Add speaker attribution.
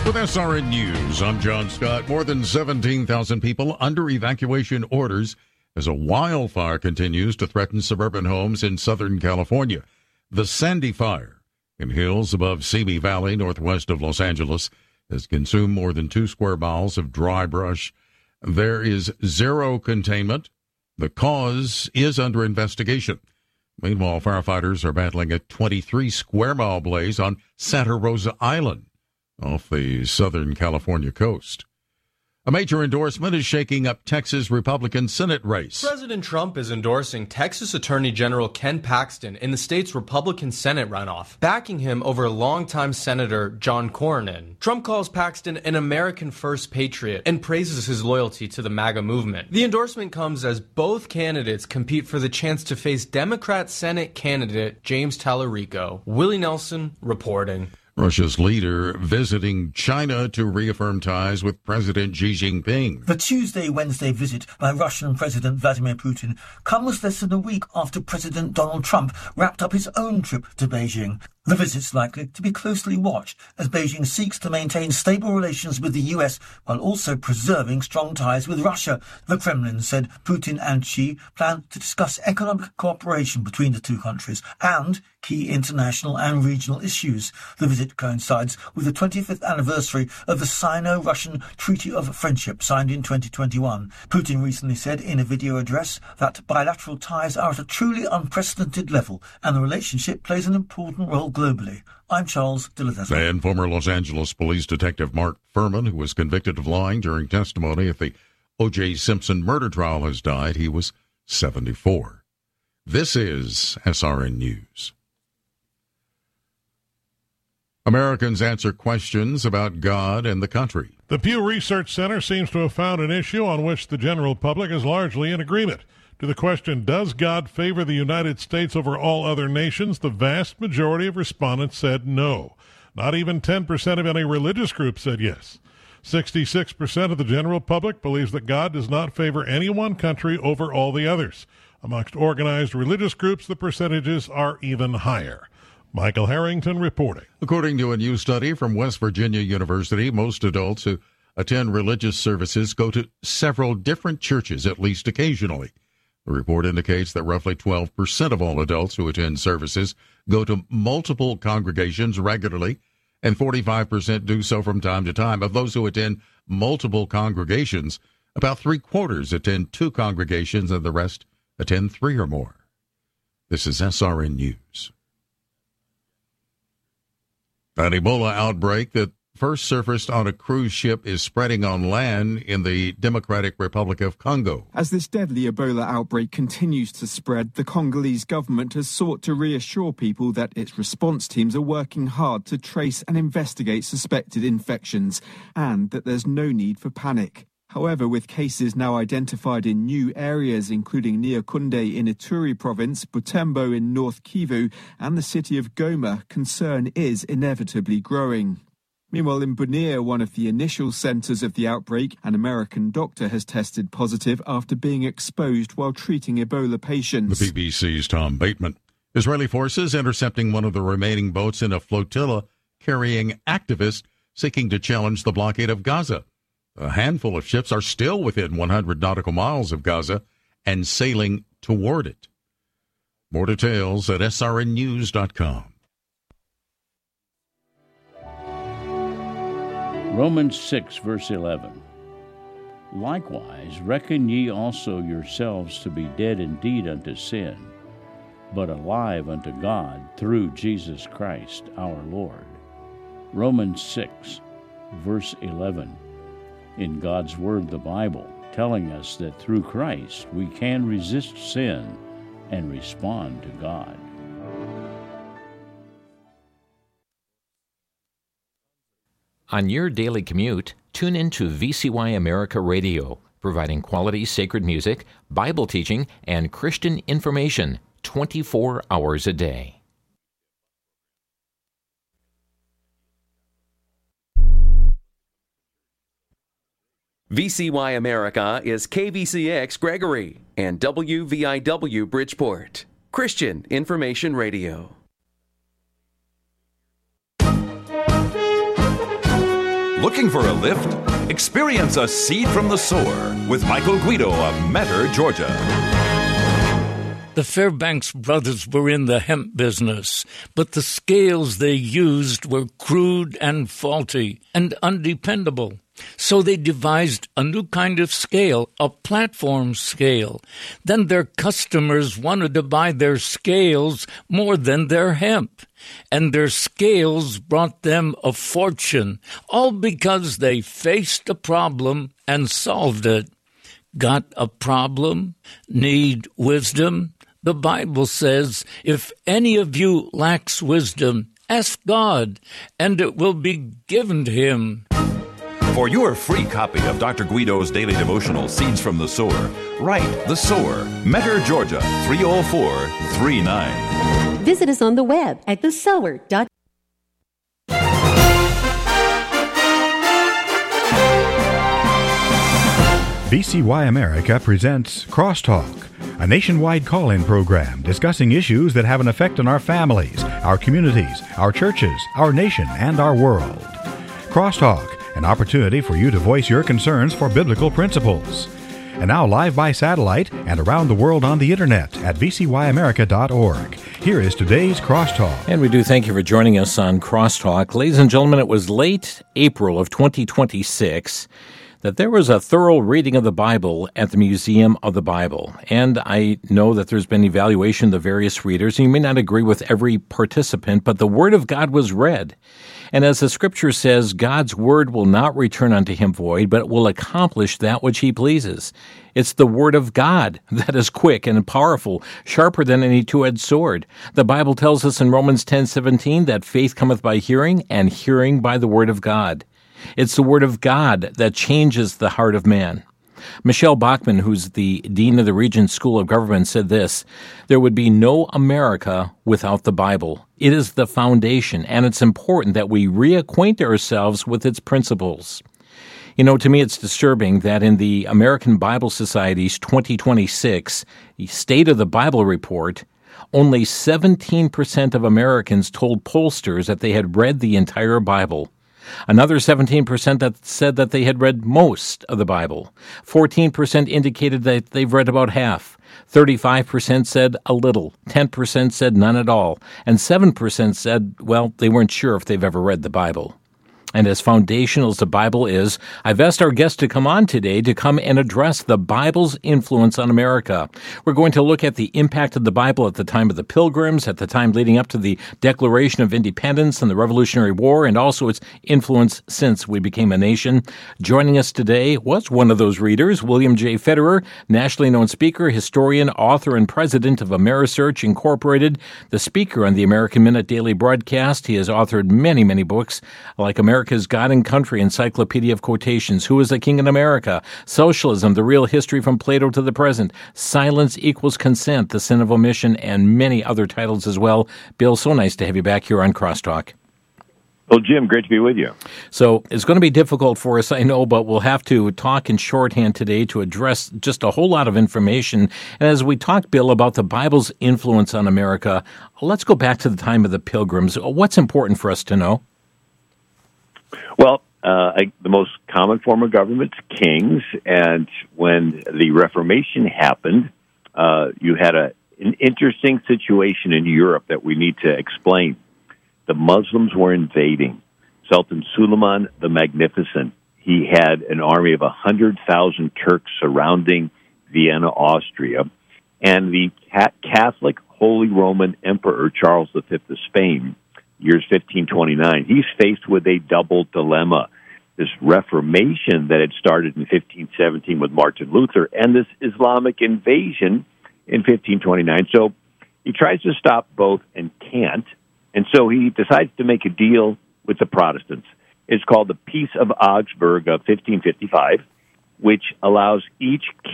Speaker 1: With SRN News, I'm John Scott. More than 17,000 people under evacuation orders as a wildfire continues to threaten suburban homes in Southern California. The Sandy Fire in hills above Simi Valley, northwest of Los Angeles, has consumed more than 2 square miles of dry brush. There is zero containment. The cause is under investigation. Meanwhile, firefighters are battling a 23 square mile blaze on Santa Rosa Island off the Southern California coast. A major endorsement is shaking up Texas Republican Senate race.
Speaker 2: President Trump is endorsing Texas Attorney General Ken Paxton in the state's Republican Senate runoff, backing him over longtime Senator John Cornyn. Trump calls Paxton an American First patriot and praises his loyalty to the MAGA movement. The endorsement comes as both candidates compete for the chance to face Democrat Senate candidate James Tallarico. Willie Nelson reporting.
Speaker 1: Russia's leader visiting China to reaffirm ties with President Xi Jinping.
Speaker 3: The Tuesday-Wednesday visit by Russian President Vladimir Putin comes less than a week after President Donald Trump wrapped up his own trip to Beijing. The visit's likely to be closely watched as Beijing seeks to maintain stable relations with the US while also preserving strong ties with Russia. The Kremlin said Putin and Xi plan to discuss economic cooperation between the two countries and key international and regional issues. The visit coincides with the 25th anniversary of the Sino-Russian Treaty of Friendship signed in 2021. Putin recently said in a video address that bilateral ties are at a truly unprecedented level and the relationship plays an important role globally. I'm Charles Dillazetto.
Speaker 1: And former Los Angeles police detective Mark Furman, who was convicted of lying during testimony at the O.J. Simpson murder trial, has died. He was 74. This is SRN News. Americans answer questions about God and the country.
Speaker 4: The Pew Research Center seems to have found an issue on which the general public is largely in agreement. To the question, does God favor the United States over all other nations, the vast majority of respondents said no. Not even 10% of any religious group said yes. 66% of the general public believes that God does not favor any one country over all the others. Amongst organized religious groups, the percentages are even higher. Michael Harrington reporting.
Speaker 1: According to a new study from West Virginia University, most adults who attend religious services go to several different churches at least occasionally. The report indicates that roughly 12% of all adults who attend services go to multiple congregations regularly, and 45% do so from time to time. Of those who attend multiple congregations, about 3/4 attend 2 congregations, and the rest attend 3 or more. This is SRN News. An Ebola outbreak that first surfaced on a cruise ship is spreading on land in the Democratic Republic of Congo.
Speaker 5: As this deadly Ebola outbreak continues to spread, the Congolese government has sought to reassure people that its response teams are working hard to trace and investigate suspected infections, and that there's no need for panic. However, with cases now identified in new areas, including Nyakunde in Ituri province, Butembo in North Kivu, and the city of Goma, concern is inevitably growing. Meanwhile, in Bunia, one of the initial centres of the outbreak, an American doctor has tested positive after being exposed while treating Ebola patients.
Speaker 1: The BBC's Tom Bateman. Israeli forces intercepting one of the remaining boats in a flotilla carrying activists seeking to challenge the blockade of Gaza. A handful of ships are still within 100 nautical miles of Gaza and sailing toward it. More details at srnnews.com.
Speaker 6: Romans 6, verse 11. Likewise, reckon ye also yourselves to be dead indeed unto sin, but alive unto God through Jesus Christ our Lord. Romans 6, verse 11. In God's Word, the Bible, telling us that through Christ we can resist sin and respond to God.
Speaker 7: On your daily commute, tune in to VCY America Radio, providing quality sacred music, Bible teaching, and Christian information 24 hours a day.
Speaker 8: VCY America is KVCX Gregory and WVIW Bridgeport. Christian Information Radio.
Speaker 9: Looking for a lift? Experience a seed from the sower with Michael Guido of Metter, Georgia.
Speaker 10: The Fairbanks brothers were in the hemp business, but the scales they used were crude and faulty and undependable. So they devised a new kind of scale, a platform scale. Then their customers wanted to buy their scales more than their hemp. And their scales brought them a fortune, all because they faced a problem and solved it. Got a problem? Need wisdom? The Bible says, if any of you lacks wisdom, ask God, and it will be given to him.
Speaker 9: For your free copy of Dr. Guido's daily devotional, Seeds from the Sower, write The Sower, Metter, Georgia, 30439.
Speaker 11: Visit us on the web at thesower.com.
Speaker 12: VCY America presents Crosstalk, a nationwide call-in program discussing issues that have an effect on our families, our communities, our churches, our nation, and our world. Crosstalk, an opportunity for you to voice your concerns for biblical principles. And now live by satellite and around the world on the internet at vcyamerica.org. Here is today's Crosstalk.
Speaker 7: And we do thank you for joining us on Crosstalk. Ladies and gentlemen, it was late April of 2026 that there was a thorough reading of the Bible at the Museum of the Bible. And I know that there's been evaluation of the various readers, and you may not agree with every participant, but the Word of God was read. And as the Scripture says, God's Word will not return unto him void, but it will accomplish that which he pleases. It's the Word of God that is quick and powerful, sharper than any two-edged sword. The Bible tells us in Romans 10:17 that faith cometh by hearing, and hearing by the Word of God. It's the Word of God that changes the heart of man. Michelle Bachman, who's the Dean of the Regents School of Government, said this: there would be no America without the Bible. It is the foundation, and it's important that we reacquaint ourselves with its principles. You know, to me, it's disturbing that in the American Bible Society's 2026 State of the Bible report, only 17% of Americans told pollsters that they had read the entire Bible. Another 17% that said that they had read most of the Bible. 14% indicated that they've read about half. 35% said a little. 10% said none at all. And 7% said, well, they weren't sure if they've ever read the Bible. And as foundational as the Bible is, I've asked our guest to come on today to come and address the Bible's influence on America. We're going to look at the impact of the Bible at the time of the Pilgrims, at the time leading up to the Declaration of Independence and the Revolutionary War, and also its influence since we became a nation. Joining us today was one of those readers, William J. Federer, nationally known speaker, historian, author, and president of Amerisearch Incorporated, the speaker on the American Minute Daily broadcast. He has authored many, many books, like America's God and Country Encyclopedia of Quotations, Who is the King in America, Socialism, The Real History from Plato to the Present, Silence Equals Consent, The Sin of Omission, and many other titles as well. Bill, so nice to have you back here on Crosstalk.
Speaker 13: Well, Jim, great to be with you.
Speaker 7: So it's going to be difficult for us, I know, but we'll have to talk in shorthand today to address just a whole lot of information. And as we talk, Bill, about the Bible's influence on America, let's go back to the time of the Pilgrims. What's important for us to know?
Speaker 13: Well, the most common form of government is kings, and when the Reformation happened, you had an interesting situation in Europe that we need to explain. The Muslims were invading. Sultan Suleiman the Magnificent, he had an army of 100,000 Turks surrounding Vienna, Austria, and the Catholic Holy Roman Emperor Charles V of Spain, years 1529, he's faced with a double dilemma. This Reformation that had started in 1517 with Martin Luther and this Islamic invasion in 1529. So he tries to stop both and can't. And so he decides to make a deal with the Protestants. It's called the Peace of Augsburg of 1555, which allows each